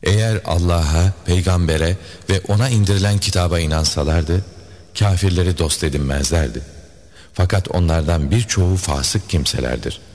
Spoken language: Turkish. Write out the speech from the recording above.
Eğer Allah'a, peygambere ve ona indirilen kitaba inansalardı, kafirleri dost edinmezlerdi. Fakat onlardan birçoğu fasık kimselerdir.